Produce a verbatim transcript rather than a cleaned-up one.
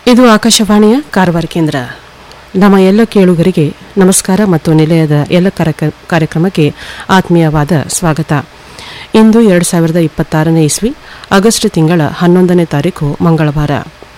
ಇದು ಆಕಾಶವಾಣಿಯ ಕಾರವಾರ ಕೇಂದ್ರ. ನಮ್ಮ ಎಲ್ಲ ಕೇಳುಗರಿಗೆ ನಮಸ್ಕಾರ ಮತ್ತು ನಿಲಯದ ಎಲ್ಲ ಕಾರ್ಯಕ್ರಮಕ್ಕೆ ಆತ್ಮೀಯವಾದ ಸ್ವಾಗತ. ಇಂದು ಎರಡು ಸಾವಿರದ ಇಪ್ಪತ್ತಾರನೇ ಇಸ್ವಿ ಆಗಸ್ಟ್ ತಿಂಗಳ ಹನ್ನೊಂದನೇ ತಾರೀಕು ಮಂಗಳವಾರ.